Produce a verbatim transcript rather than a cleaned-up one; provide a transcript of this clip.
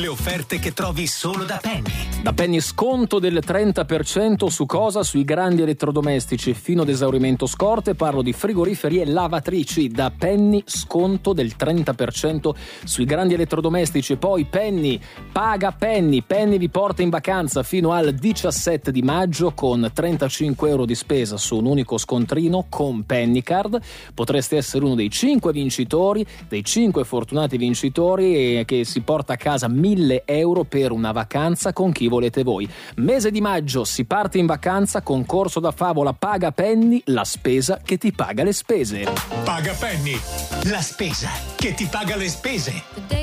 Le offerte che trovi solo da Penny. Da Penny sconto del trenta per cento su cosa? Sui grandi elettrodomestici fino ad esaurimento scorte. Parlo di frigoriferi e lavatrici. Da Penny sconto del trenta per cento sui grandi elettrodomestici. Poi Penny paga Penny. Penny vi porta in vacanza fino al diciassette di maggio con trentacinque euro di spesa su un unico scontrino con Pennycard. Potreste essere uno dei cinque vincitori, dei cinque fortunati vincitori che si porta a casa mille euro per una vacanza con chi volete voi. Mese di maggio si parte in vacanza, concorso da favola Paga Penny, la spesa che ti paga le spese. Paga Penny, la spesa che ti paga le spese.